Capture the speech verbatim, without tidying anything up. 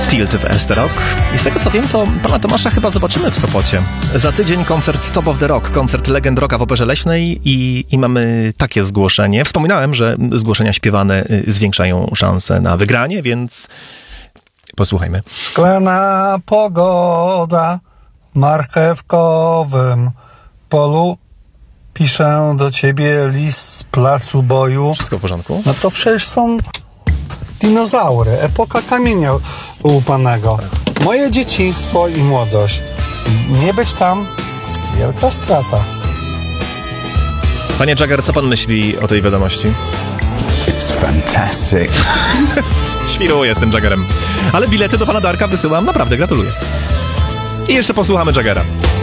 Tilt w Esterok. I z tego co wiem, to pana Tomasza chyba zobaczymy w Sopocie. Za tydzień koncert Top of the Rock, koncert Legend Rocka w Operze Leśnej i, i mamy takie zgłoszenie. Wspominałem, że zgłoszenia śpiewane zwiększają szanse na wygranie, więc posłuchajmy. Szklana pogoda w marchewkowym polu. Piszę do ciebie list z placu boju. Wszystko w porządku? No to przecież są dinozaury, epoka kamienia łupanego. Moje dzieciństwo i młodość. Nie być tam, wielka strata. Panie Jagger, co pan myśli o tej wiadomości? It's fantastic. Świruję z tym Jaggerem. Ale bilety do pana Darka wysyłam, naprawdę, gratuluję. I jeszcze posłuchamy Jaggera.